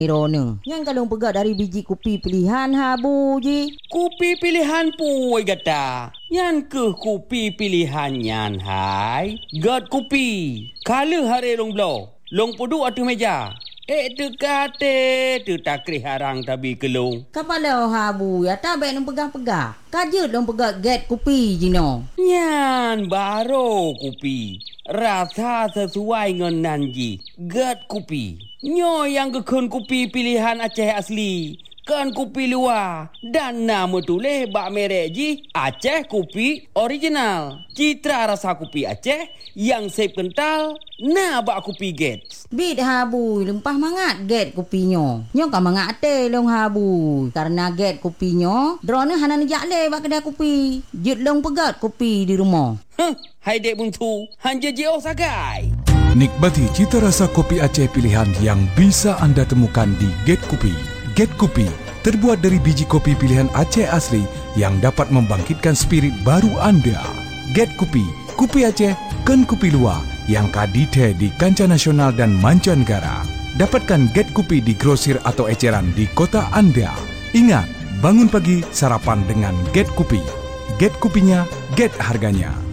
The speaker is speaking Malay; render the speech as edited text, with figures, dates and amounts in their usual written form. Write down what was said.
Rona. Yang kalau pegat dari biji kopi pilihan habu ji. Kopi pilihan puai gata. Yan ke kopi pilihan yan hai. Gat kopi. Kala hari long blow. Long pudu atu meja. Tu kate tu takrih harang tabi kelung. Kapala habu ya tak baik nang pegang-pegang. Kajut dong pegat get kopi jino. Yan baru kopi. Rasa sesuai dengan nanji. Gat kopi. Nyo yang kekun kopi pilihan Aceh asli. Kan kopi luar. Dan nama tulis bak merek ji. Aceh kopi original. Citra rasa kopi Aceh. Yang sep kental. Nah bak kopi get. Bit habu lempah mangat get kopinyo. Nyo kan mangat ate long habu. Karena get kopinyo. Drone hanan jakle bak kedai kopi. Jut long pegat kopi di rumah. Hai dek buntu. Hanja jauh sagai. Nikmati cita rasa kopi Aceh pilihan yang bisa anda temukan di Get Kopi. Get Kopi terbuat dari biji kopi pilihan Aceh asli yang dapat membangkitkan spirit baru anda. Get Kopi, kopi Aceh, kan kopi luar yang kadite di kancah nasional dan mancanegara. Dapatkan Get Kopi di grosir atau eceran di kota anda. Ingat, bangun pagi sarapan dengan Get Kopi. Get kopinya, get harganya.